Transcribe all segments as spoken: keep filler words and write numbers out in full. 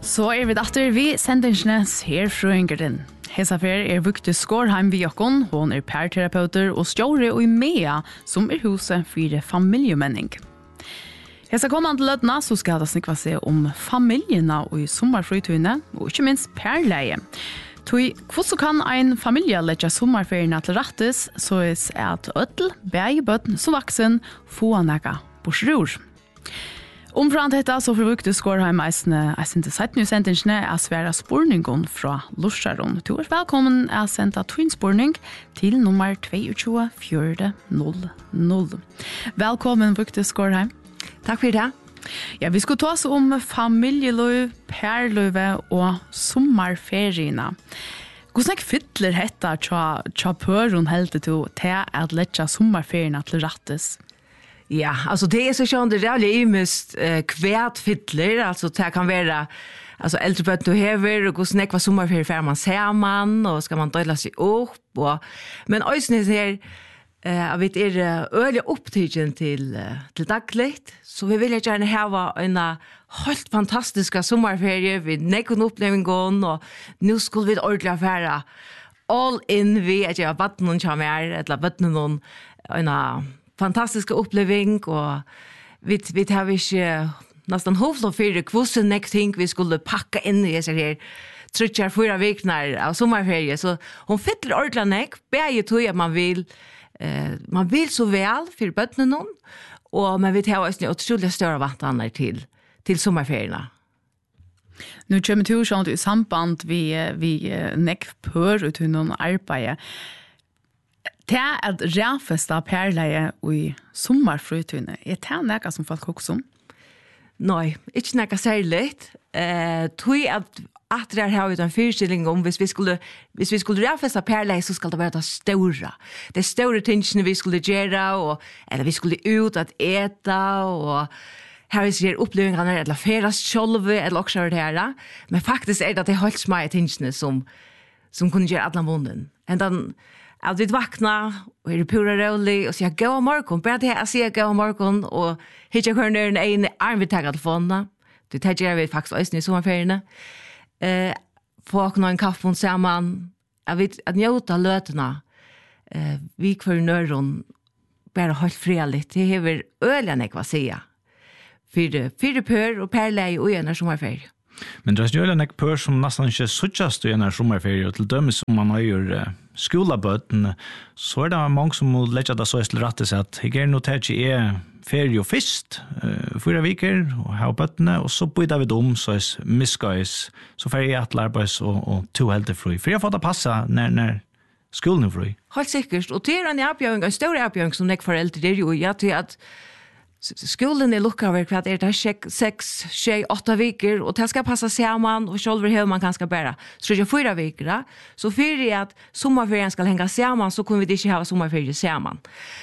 Så er vi datter vi sendingsnes her fra Ingerdin. Hesafer er Vukte Skårheim vi okkon, hon er perterapeuter og stjåre og i mea som er huset for familjemenning. Hesa kommande lødna så skal det snikva seg om familierna og i sommarfrytøyne, og ikke minst perleie. Tui, hvordan kan ein familie letja sommarferien til rattes, så er at ødel, bægebøtten, så vaksen, få anega borsrur. Omfrant detta så får Vukte Skårheim eisne eisen til setnussendingsne er svære spurningen fra Lorsaron. Du er velkommen å sende twin-spurning til nummer to fire null null. Velkommen, Vukte Skårheim. Takk for det. Ja, vi skulle ta oss om familjeløy, perløyve og sommarferiene. Hvordan fytler dette tja pøren helte til at letja sommarferiene til rattes? Ja, alltså det är så sjön det är ju mest kvärt fiddler, alltså det kan vara alltså äldre böt du häver och gå snäck vad sommarferie för man ser man och ska man dela sig upp och men ösnen här eh jag vet är öliga upptigen till till dagligt så vi vill ju gärna ha en helt fantastiska sommarferie vid nekon upplevelsen och nu skulle vi ordla färra all in vi att jag vatten och chamar eller vatten någon en fantastiska upplevelse och vi vi har ju nästan hoflo för kvosse next thing vi skulle packa in i så här trutchar förra veckan av sommarferie så hon fyller ordla neck bäge tror jag man vill eh man vill så väl för barnen någon och man vet ha också otroligt stora vatten till till sommarferierna. Nu kommer du schon i samband vi vi neck pör ut hur någon arbete. Det er at rævfesta perleie i sommarfrytøyne. Er det noe som folk også om? Nei, ikke noe særlig. Eh, tog at at det har vi en fyrstilling om hvis vi skulle, hvis vi skulle rævfesta perleie så skal det være det store. Det store tingene vi skulle gjøre, og, eller vi skulle ut at äta, og her vi ser opplevelsene, eller ferast sjolve, eller også det her. Men faktisk er det det helt små tingene som, som kunne gjøre alle munnen. En den att vi vakna och är pura rolig och säga gå morgon bara det att säga gå morgon och hitta kvar en en armvitag telefonen det tar vi faktiskt också i sommarferierna eh få någon en kaffe och samman jag vet att njuta lötena eh vi kvar nörron bara helt fredligt det häver ölen jag vad säga för det för det pör och perlej och en sommarferie. Men det är ju en pör som nästan inte suttjast i en sommarferie till dömes som man har gjort skolaböten så är det många som må lägga det så till rätt så att jag är nog tätt är ferie och fest fyra veckor och ha bötterna och så byter vi dem så är misguys så för jag att arbets och och två helt fri för jag får det passa när när skolan är fri. Helt säkert och det är en uppgång en stor uppgång som nek föräldrar det är ju jag tror att skolan är lucka över kvart är det sex, tjej, åtta veckor och det ska passa samman och själva hur man kan ska bära. Så det är fyra veckor. Så för det att sommarferien ska hänga samman så kommer vi inte ha sommarferien samman.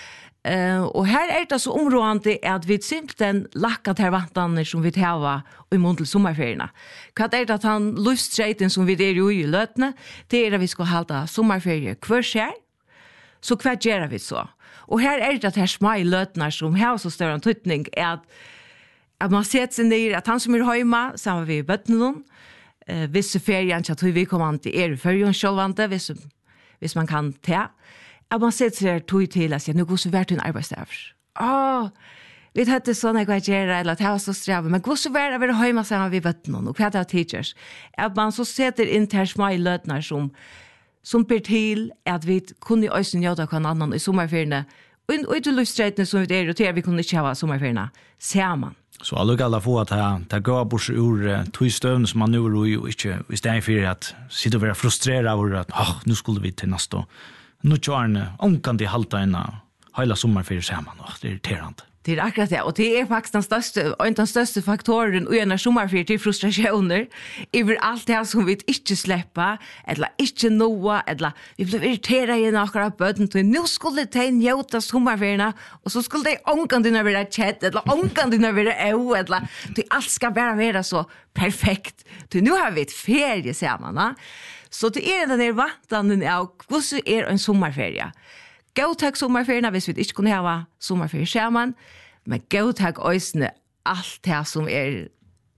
Uh, och här är det så områdande att vi simpelthen lackat här vattnet som vi har i mån till sommarferierna. Vad är det att han luststrejten som vi är i lötne det är att vi ska hålla sommarferie kvar sig. Så kvart gör vi så. Och här är det att här små lötnar som har så stor antydning är att, att man sätter sig ner att han som är hemma samma vid bötnen eh, vissa ferien så att vi kommer till er ferien självante hvis, hvis man kan ta att man sätter sig tog till att säga nu går så värt en arbetsdag. Åh, vi hade såna kvarter eller att ha så sträv men går så värt att vara hemma samma vid bötnen och kvart av teachers. Att man så sätter in till här små lötnar som som ber till att vi kunde ösna njuta kan annan i sommarferierna och ut till lusträtten som vi är och till vi kunde köra sommarferierna samman. Så alla alla få att ha ta gå bort ur tvistövn som man nu är och inte istället för att sitta och vara frustrerad över att ah nu skulle vi till nästa nu tjärna om kan det halta en hela sommarferien samman och det är irriterande. Det är akkurat det, och det är faktiskt den största, en av de största faktoren i en sommarferie till frustrationer över allt det här som vi inte släpper, eller inte noa, eller vi blir irriterade i några böden till nu skulle det njuta sommarferierna, och så skulle det ångan dina vara tjett, eller ångan dina vara å, eller det allt ska bara vara så perfekt. Till nu har vi ett ferie samman, så det är den där vattnen av vad så är en sommarferie. Gå takk sommarferierna hvis vi ikke kunne ha sommarferie sammen, men gå takk øysene alt det som er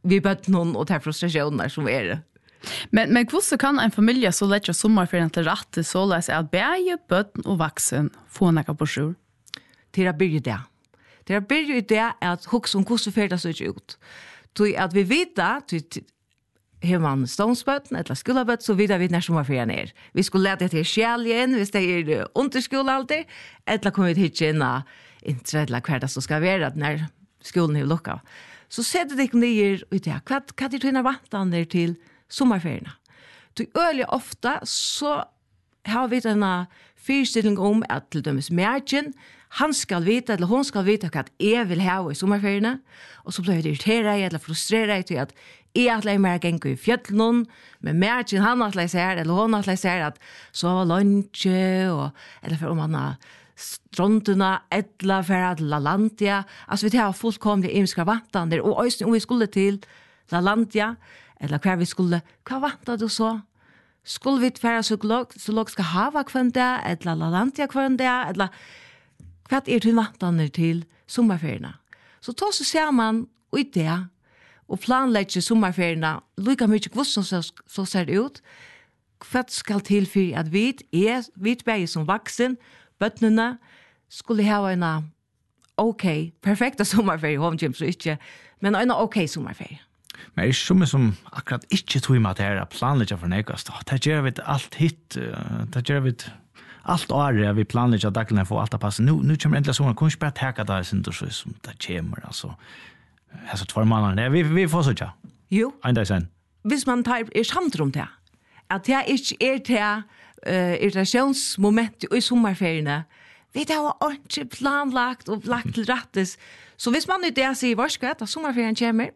vi bøtt noen og tar frustrationer som er det. Men, men hvordan kan en familie så lette sommerferien til rette så løs at bæge, bøtten og vaksen få noe på sjur? Til å begynne det. Til å begynne det at hukse om hvordan ferien ser ikke ut. Til at vi vet det, har man stånsbøtten eller skolebøtten, så vet vi når sommerferien er. Vi skulle lete til skjeljen hvis det er underskole alltid, eller kommer vi til inn og inntredler hver det som skal være når skolen er lukket. Så setter det ikke ned ut det. Hva, hva er det vantene til sommerferien? Til øyelig ofte så har vi denne fyrstilling om at til dømes mergen, han skal vite, eller hon skal vite hva jeg vil ha i sommerferiene, og så blir jeg irriteret eller frustreret til at jeg at jeg mer ganger i fjøtlen, men mergen han at jeg ser, eller hon at jeg ser at så var lunsje, og, eller for om han har strondene, etla, for La Landia, altså vi tar fullkomlig imenska vantene, og også om vi skulle til La Landia, eller hva vi skulle, hva vantet du så? Skulle vi fære zoologiska hava kvende, eller La Landia kvende, eller hva er til vantene til sommerferiene? Så ta så ser man ut det, og planlegger sommerferiene, lika mye hvordan så, så ser det ut, hva skal til for at vi er, vi er som vaksen, bøttene, skulle ha en ok, perfekta sommerferie, hon kommer så ikke, men en ok sommerferie. Men er det ikke som akkurat ikke tog med at det er planlegget for nekast. Det gjør vi alt hit, det gjør vi allt året vi planlegger at daglene får alt å passe. Nå, nå kommer endelig sommeren, kunne ikke bare teka det sin så som det kommer, altså. Altså, tvær måneder, vi, vi får så ikke. Jo. En dag sen. Hvis man tar er samt om det, at det ikke er til uh, irritasjonsmoment i sommerferiene, vi har ikke planlagt og lagt til rettes. Så hvis man i det sier, hva skal at sommerferien kommer,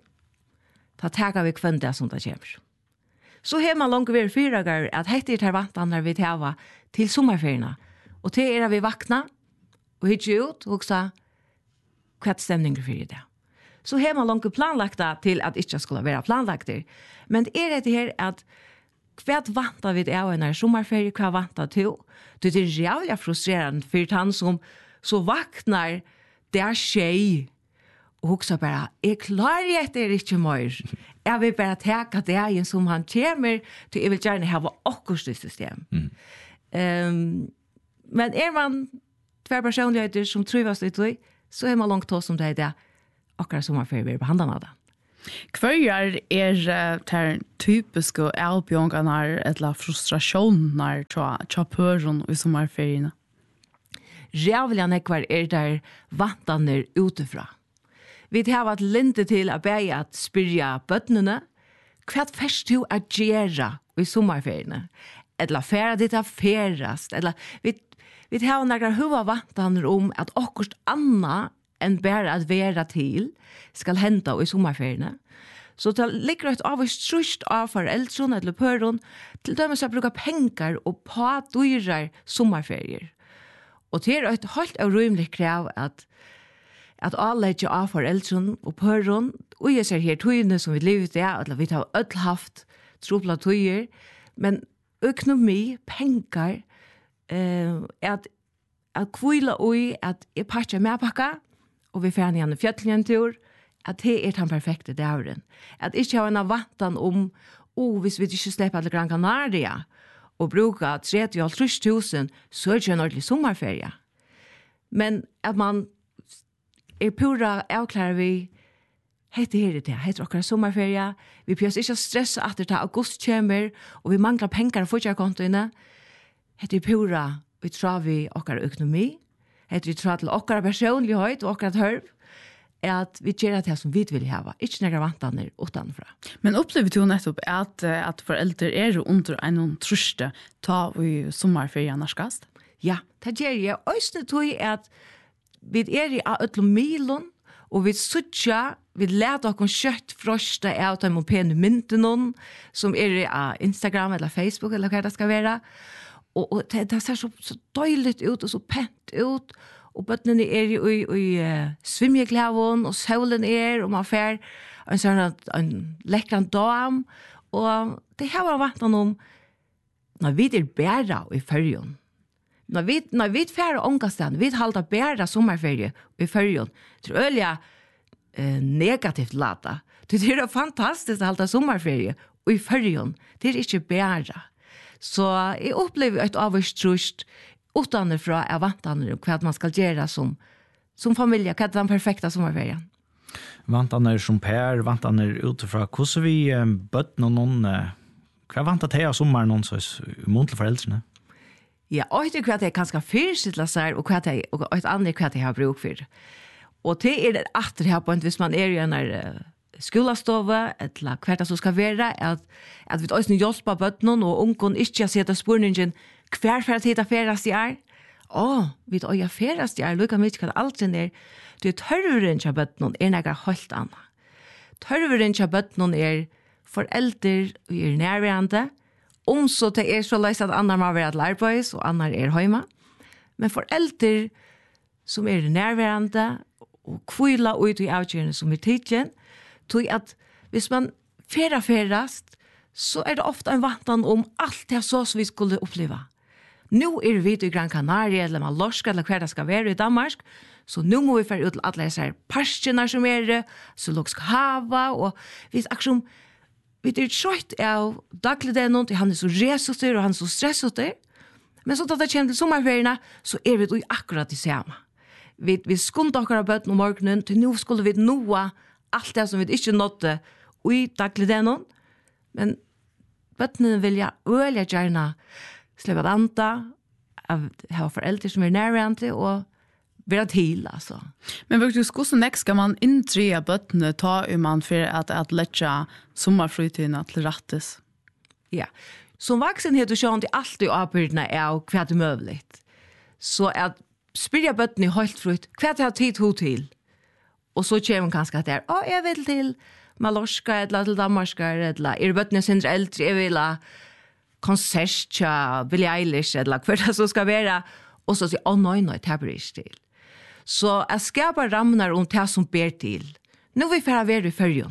da tager vi kvendt det som det kommer. Så har man langt vært fyra ganger at hette er til vantan når vi tar til sommerferiene. Og til er vi vakna og hittar ut og sa hva er stemningen for det. Så har man langt planlagt det til at det ikke skulle være planlagt det. Men det er det her at hva vantar vi av en sommerferie, hva vantar til? Det er jævlig frustrerende for han som så vaknar det er tjej og hugsa bara, jeg klarer at det er ikke mer. Jeg vil bare teka det som han kommer til jeg vil gjerne ha akkurat system. Mm. Um, men er man tvær personligheter som trivas litt i, så er man langt som det er det akkurat sommerferie vi er behandlet av det. Hver er det typiske avbjørnene eller frustrasjoner til pøren i sommerferiene? Rævlig hver er der vantene utifra. Vi har vært linte til å be at spyrja bøttene, hva først du er gjøre i sommerferiene? Eller fære ditt er færast? Eller vi, vi har noen hova vantene om at akkurat annet enn bare at være til skal hente i sommerferiene. Så det ligger et av oss trusht av foreldrene eller pøren til dem som bruker penger og på dyrer sommerferier. Og det er et helt urymelig krav at at alle ikke av foreldrene og pøren, og jeg ser her tøyene som vi lever i, at vi har ødel haft tropla tøyer, men økonomi, penger, eh, at, at kvile og at jeg pakker med pakka, og vi fer igjen i fjøtlen en tur, at det er den perfekte døren. At ikke ha en vantan om, og hvis vi ikke slipper til Gran Canaria, og bruker tretti til halvtreds tusen, så er det ikke en ordentlig sommerferie. Men at man er pura avklarer vi hette her i det, heter okkar sommerferie, vi pjøs ikke stressa at det er august kommer, og vi mangler penger og fortjærkontoene, hette er pura, vi tror vi okkar økonomi, hette vi tror til okkar personlighet og okkar hørv, at vi gjør det som vi vil ha, ikke nægge vantene utenfra. Men opplever du nettopp at, at foreldre er under en truste ta i sommerferien norskast? Ja, det gjør jeg. Øyne tog at vi er i ødel milen, og vi suttja, vi leder oss kjøtt frosta av de pene myndene som er i Instagram eller Facebook eller hva det skal være. Og, og det, det ser så, så døylig ut og så pent ut, og bøttene er i, i, i uh, svimmeklæven, og solen er, og man fer en sånn en lekkere dam, og det her var vant om når vi er bæra i førjen. Når vi, når vi færre omkastan, vi halda bæra sommerferie i førjen, til øyelig eh, negativt lata. Det är fantastiskt att hålla sommarferie och i färgen. Det är inte bara. Så jag upplever ett avstrust utanifrån av vantan och vad man ska göra som, som familj. Vad är den perfekta sommarferien? Vantan är som per, vantan är utifrån. Hur vi eh, bøtt någon, eh, vad vantar det av sommaren någon så är muntlig föräldrarna? Ja, och det är det ganska fyrsittla sig och vad det och ett annat vad det har bruk för. Och det är det att det här på en vis man är ju när skolastova eller kvart som ska vara att att vi också hjälpa barnen och ungen inte sätta spurningen kvar för att hitta färast i är. Åh, vi då jag färast i är lukar mycket kan allt sen där. Det törren jag barnen är några helt annat. Törren jag barnen är föräldrar och är närvarande. Om så det är så lätt att andra må vara att arbeta och andra är hemma. Men föräldrar som är närvarande och kvilla ut i avgörande som är tidsen, tror att hvis man färra färrast så är det ofta en vantan om allt det så som vi skulle uppleva. Nu är vi i Gran Canaria eller Mallorca eller hver det ska vara i Danmark, så nu må vi färra ut till alla dessa parsterna som är det, så låg ska hava och vi akkurat vi är trött av dagligdagen och han är så resostig och han är så stressig. Men så att det kommer till sommarferierna så är vi då akkurat i samma. Vi, vi skulle åka bøtten om morgonen, til nu skulle vi nå allt det som vi inte nådde i dagligdagen. Men bøttene vill jag öliga gärna släppa att anta, ha föräldrar som är närvarande och vara till alltså. Men faktiskt hur så nästa ska man intrea bötterna ta om man för att att lägga sommarfritiden till rättes. Ja. Som vuxen heter så inte alltid avbrytna är kvart möjligt. Så att spyrja bötterna helt fritt, kvart har tid ho till. Och så kommer kanske att där, åh jag vill till Mallorca eller till Danmark eller är bötterna sin äldre, jag vill ha konsert till Billie Eilish eller kvart det så ska vara. Och så säger, åh nej, nej, det här blir inte till. Så jag skapar ramnar om det som ber till. Nu är vi för att vara i färgen.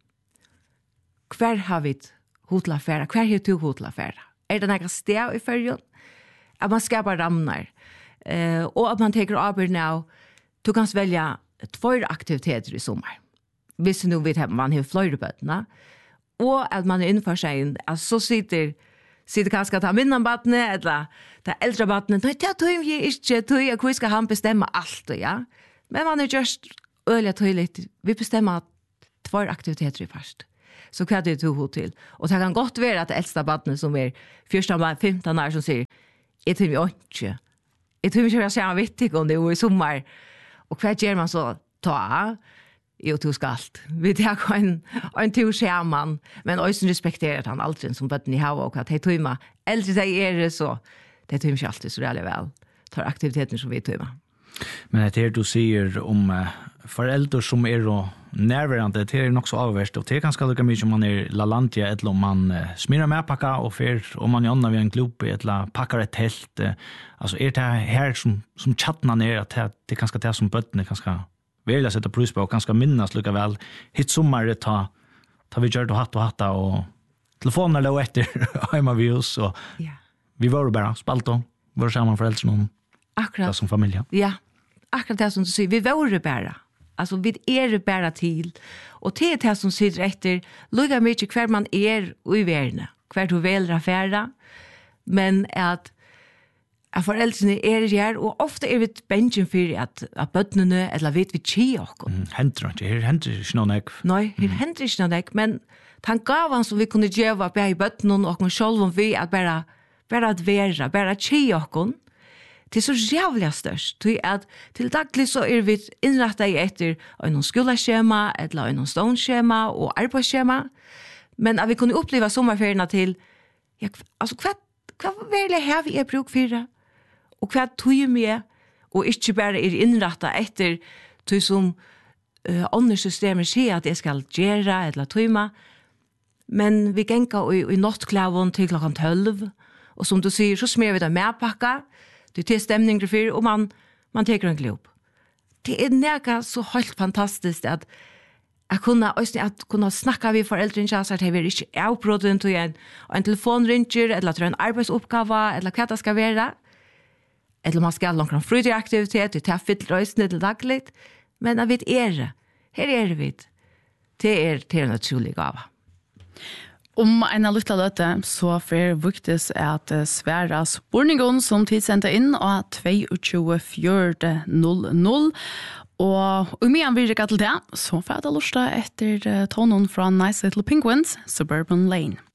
Hver har vi hotla färra? Hver har du hotla färra? Är det några steg i färgen? Att man skapar ramnar. Uh, och att man tänker avbörd nu. Du kan välja två aktiviteter i sommar. Hvis nu vet att man har flera bötterna. Och att man inför sig att så sitter sitter kanske att ha minna barnet eller det äldre barnet. Nej, det tror jag inte. Tror jag att vi ska han bestämma allt, ja. Men man är just öliga tydligt. Vi bestämmer två aktiviteter i först. Så vad det du till. Och det kan gott vara att det äldsta barnet som är fjorton femton år som säger jag tror jag inte. Jag tror jag ska säga vittig om det är i sommar. Och vad gör man så? Ta jo, du skal alt. Vi tar en, en tur sammen, men også respekterer han aldrig som bøtten i hava, og at de tøyma eldre de er det, så de tøyma ikke alltid så reallig vel. Tar aktiviteter som vi tøyma. Men det er du sier om uh, foreldre som er og nærværende, det er nok så avverst, og det er ganske lukka mye om man er lalantia, eller om man uh, smirar medpakka, og fer, om man jonna vid en klubb, eller pakkar et telt. Uh, altså er det her som, som chattna er, at det, det er ganske det som bøtten er ganske vill jag sätta pris på och ganska minnas lika väl hit sommar ta ta vi gör då hatt och hatta och telefonen låg efter hemma vid oss och ja. Vi var bara spalto var samman föräldrar någon akkurat som familj. Ja, akkurat det som du säger, vi var bara. Alltså vi är bara till och det är det som sitter efter lugga mycket kvar man är i världen. Kvar du väl affära men att att föräldrarna är här och ofta är vi bänken för att att bötterna eller vet vi tje och. Mm, händer inte, det händer inte någon ägg. Nej, det händer inte någon ägg, men han gav som vi kunde ge på i bötterna och man själv om vi att bara bara att vara, bara tje och. Det är så jävla störst. Till att till dagligt så är vi inrättade efter en skolschema eller en stonschema och arbetsschema. Men att vi kunde uppleva sommarferierna till ja, alltså vad vad vill jag ha vi är bruk för det? Och vad tog ju med och inte bara är inrätta efter till som uh, andra systemer säger att det ska göra eller tøyma. Men vi gänga i, i nattklävon till klockan tolv och som du säger så smer vi det medpacka. Det är till stämning för och man man tar en glob. Det är näka så helt fantastiskt att att kunna att kunna snacka med föräldrarna så att det blir inte avbrutet till en en telefonringer eller till en arbetsuppgave eller vad det ska vara. Eller man ska ha någon fritidsaktivitet, det tar fyll rösten till dagligt. Men jag vet är det. Her er vi. Det er til en utrolig gava. Om en av lytta løte, så fer viktig at sværa spurningen som tidsendte inn av to fire null null. Og om jeg vil rekke til det, så får jeg da lusta etter tonen fra Nice Little Penguins, Suburban Lane.